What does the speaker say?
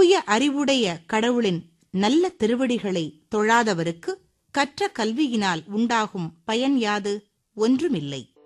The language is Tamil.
தூய அறிவுடைய கடவுளின் நல்ல திருவடிகளை தொழாதவருக்கு கற்ற கல்வியினால் உண்டாகும் பயன் யாது? ஒன்றுமில்லை.